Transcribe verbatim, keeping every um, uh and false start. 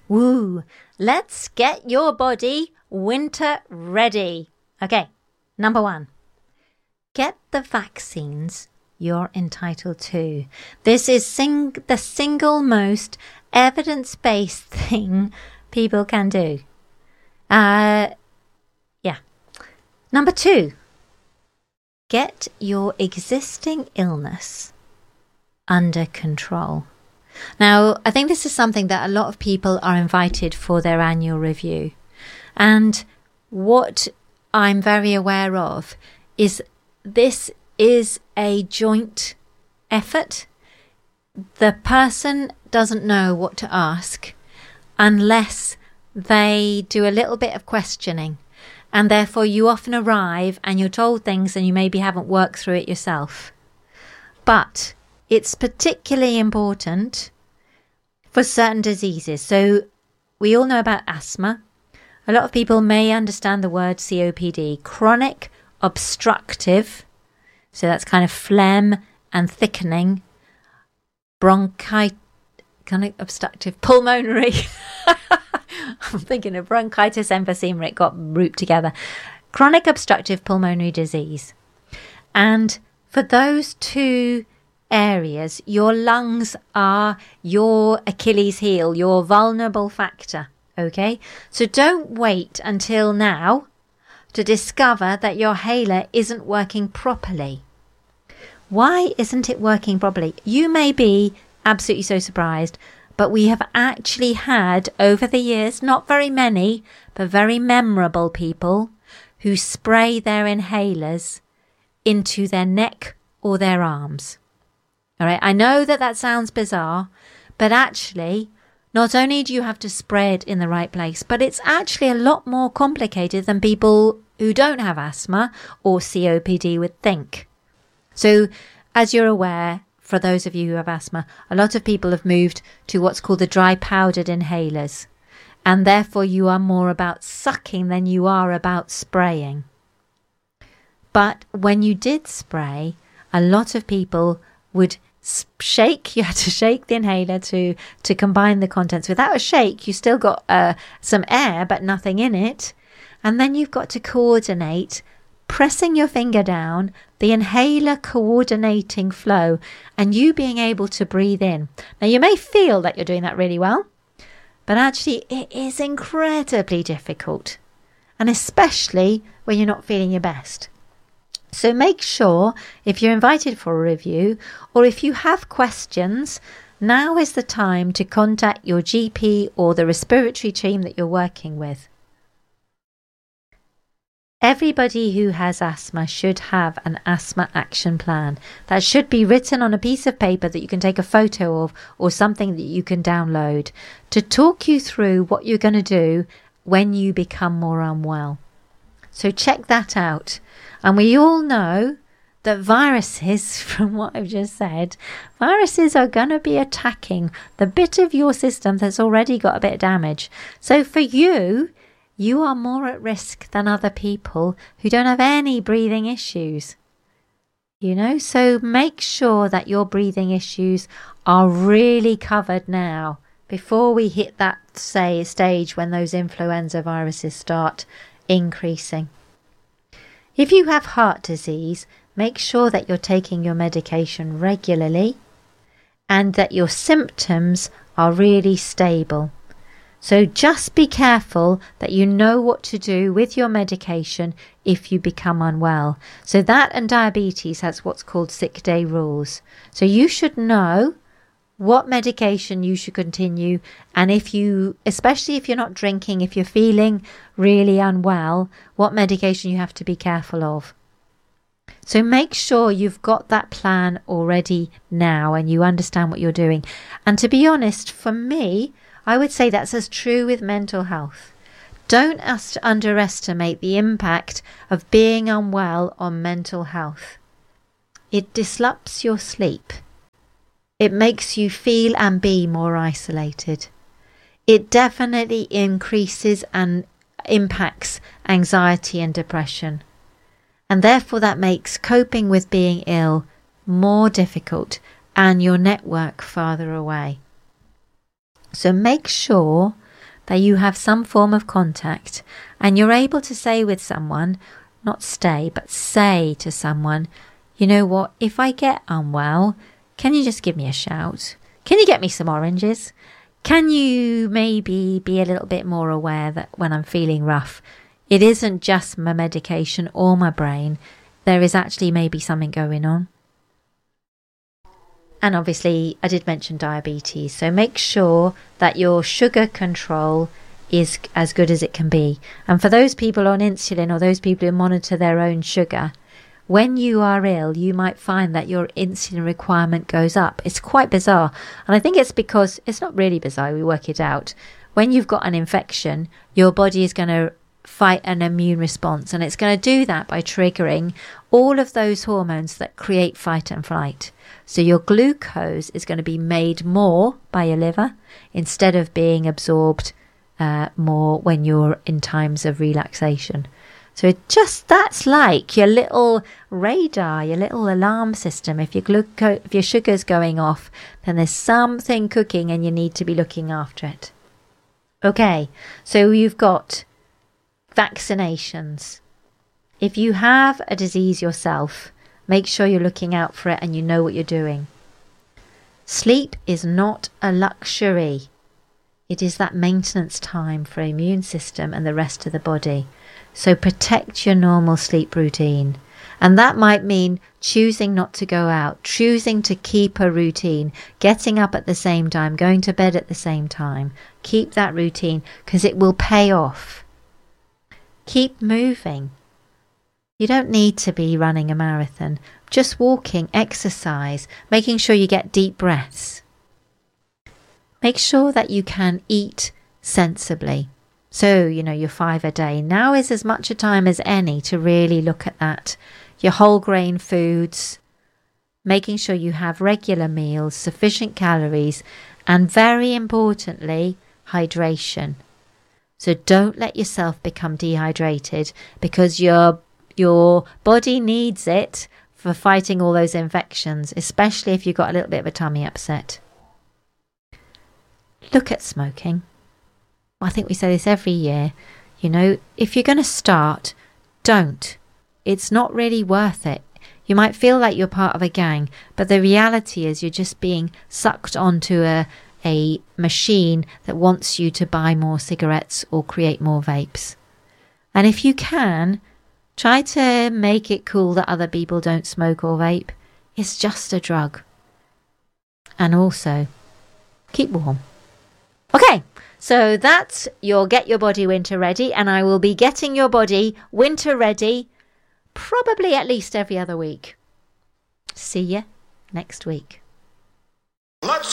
Woo! Let's get your body winter ready. Okay, number one. Get the vaccines you're entitled to. This is sing- the single most evidence-based thing people can do. Uh, yeah. Number two. Get your existing illness under control. Now, I think this is something that a lot of people are invited for their annual review. And what I'm very aware of is this is a joint effort. The person doesn't know what to ask unless they do a little bit of questioning. And therefore you often arrive and you're told things and you maybe haven't worked through it yourself. But it's particularly important for certain diseases. So we all know about asthma. A lot of people may understand the word C O P D, chronic obstructive. So that's kind of phlegm and thickening. Bronchitis, chronic obstructive pulmonary. I'm thinking of bronchitis, emphysema. It got grouped together. Chronic obstructive pulmonary disease. And for those two areas, your lungs are your Achilles heel, your vulnerable factor. Okay? So don't wait until now to discover that your inhaler isn't working properly. Why isn't it working properly? You may be absolutely so surprised, but we have actually had over the years, not very many, but very memorable people who spray their inhalers into their neck or their arms. All right, I know that that sounds bizarre, but actually, not only do you have to spray it in the right place, but it's actually a lot more complicated than people who don't have asthma or C O P D would think. So, as you're aware, for those of you who have asthma, a lot of people have moved to what's called the dry powdered inhalers. And therefore you are more about sucking than you are about spraying. But when you did spray, a lot of people would shake. You had to shake the inhaler to, to combine the contents. Without a shake, you still got uh, some air, but nothing in it. And then you've got to coordinate, pressing your finger down, the inhaler coordinating flow, and you being able to breathe in. Now, you may feel that you're doing that really well, but actually it is incredibly difficult, and especially when you're not feeling your best. So make sure, if you're invited for a review, or if you have questions, now is the time to contact your G P or the respiratory team that you're working with. Everybody who has asthma should have an asthma action plan that should be written on a piece of paper that you can take a photo of or something that you can download to talk you through what you're going to do when you become more unwell. So check that out. And we all know that viruses, from what I've just said, viruses are going to be attacking the bit of your system that's already got a bit of damage. So for you, you are more at risk than other people who don't have any breathing issues. You know, so make sure that your breathing issues are really covered now before we hit that, say, stage when those influenza viruses start increasing. If you have heart disease, make sure that you're taking your medication regularly and that your symptoms are really stable. So just be careful that you know what to do with your medication if you become unwell. So that and diabetes has what's called sick day rules. So you should know what medication you should continue, and if you, especially if you're not drinking, if you're feeling really unwell, what medication you have to be careful of. So make sure you've got that plan already now and you understand what you're doing. And to be honest, for me, I would say that's as true with mental health. Don't us underestimate the impact of being unwell on mental health. It disrupts your sleep. It makes you feel and be more isolated. It definitely increases and impacts anxiety and depression. And therefore that makes coping with being ill more difficult and your network farther away. So make sure that you have some form of contact and you're able to say with someone, not stay, but say to someone, you know what, if I get unwell, can you just give me a shout? Can you get me some oranges? Can you maybe be a little bit more aware that when I'm feeling rough, it isn't just my medication or my brain, there is actually maybe something going on. And obviously, I did mention diabetes, so make sure that your sugar control is as good as it can be. And for those people on insulin or those people who monitor their own sugar, when you are ill, you might find that your insulin requirement goes up. It's quite bizarre. And I think it's because, it's not really bizarre, we work it out. When you've got an infection, your body is going to fight an immune response, and it's going to do that by triggering all of those hormones that create fight and flight. So your glucose is going to be made more by your liver instead of being absorbed uh, more when you're in times of relaxation. So it just, that's like your little radar, your little alarm system. If your glucose, if your sugar's going off, then there's something cooking and you need to be looking after it. Okay, so you've got vaccinations. If you have a disease yourself, make sure you're looking out for it and you know what you're doing. Sleep is not a luxury. It is that maintenance time for the immune system and the rest of the body. So protect your normal sleep routine. And that might mean choosing not to go out, choosing to keep a routine, getting up at the same time, going to bed at the same time. Keep that routine because it will pay off. Keep moving. You don't need to be running a marathon. Just walking, exercise, making sure you get deep breaths. Make sure that you can eat sensibly. So, you know, your five a day. Now is as much a time as any to really look at that. Your whole grain foods, making sure you have regular meals, sufficient calories, and very importantly, hydration. So don't let yourself become dehydrated because your your body needs it for fighting all those infections, especially if you've got a little bit of a tummy upset. Look at smoking. I think we say this every year. You know, if you're going to start, don't. It's not really worth it. You might feel like you're part of a gang, but the reality is you're just being sucked onto a a machine that wants you to buy more cigarettes or create more vapes. And if you can, try to make it cool that other people don't smoke or vape. It's just a drug. And also, keep warm. Okay, so that's your Get Your Body Winter Ready, and I will be getting your body winter ready probably at least every other week. See you next week. Let's